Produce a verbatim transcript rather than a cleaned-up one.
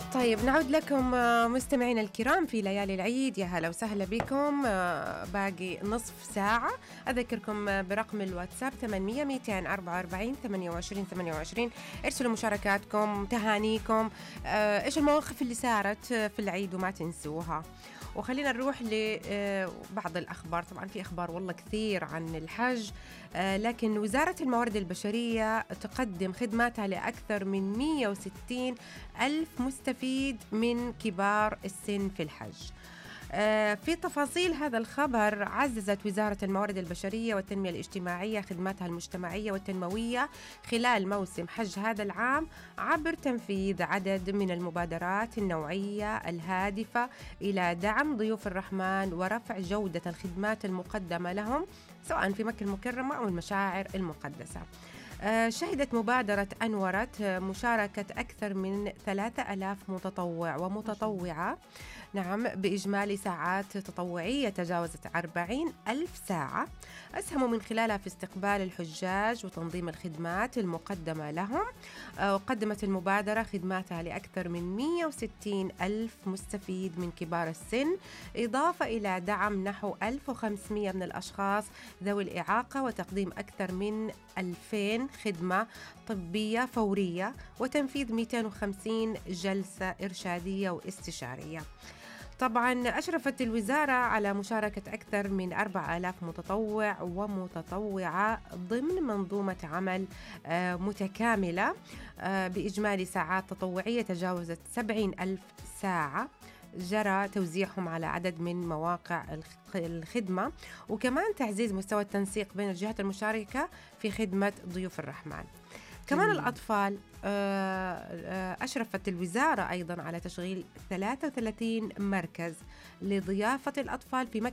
طيب نعود لكم آه، مستمعينا الكرام في ليالي العيد. يا هلا وسهلا بكم. آه، باقي نصف ساعة. أذكركم آه، برقم الواتساب ثمانمية مئتين وأربعة وأربعين ثمانية وعشرين ثمانية وعشرين. ارسلوا مشاركاتكم، تهانيكم، آه، إيش المواقف اللي صارت آه، في العيد وما تنسوها. وخلينا نروح لبعض الأخبار. طبعا في أخبار والله كثير عن الحج، آه، لكن وزارة الموارد البشرية تقدم خدماتها لأكثر من مئة وستين ألف مستفيد من كبار السن في الحج. آه، في تفاصيل هذا الخبر، عززت وزارة الموارد البشرية والتنمية الاجتماعية خدماتها المجتمعية والتنموية خلال موسم حج هذا العام عبر تنفيذ عدد من المبادرات النوعية الهادفة إلى دعم ضيوف الرحمن ورفع جودة الخدمات المقدمة لهم سواء في مكة المكرمة أو المشاعر المقدسة. آه، شهدت مبادرة أنورت آه، مشاركة أكثر من ثلاثة آلاف متطوع ومتطوعة، نعم، بإجمالي ساعات تطوعية تجاوزت أربعين ألف ساعة، أسهموا من خلالها في استقبال الحجاج وتنظيم الخدمات المقدمة لهم. آه، وقدمت المبادرة خدماتها لأكثر من مئة وستين ألف مستفيد من كبار السن، إضافة إلى دعم نحو ألف وخمسمئة من الأشخاص ذوي الإعاقة، وتقديم أكثر من ألفين خدمة طبية فورية، وتنفيذ مئتين وخمسين جلسة إرشادية واستشارية. طبعا أشرفت الوزارة على مشاركة أكثر من أربعة آلاف متطوع ومتطوعة ضمن منظومة عمل آه، متكاملة آه، بإجمالي ساعات تطوعية تجاوزت سبعين ألف ساعة، جرى توزيعهم على عدد من مواقع الخ- الخدمة، وكمان تعزيز مستوى التنسيق بين الجهات المشاركة في خدمة ضيوف الرحمن. كمان جميل. الأطفال، آه، آه، أشرفت الوزارة أيضا على تشغيل ثلاثة وثلاثين مركز لضيافة الأطفال في مكة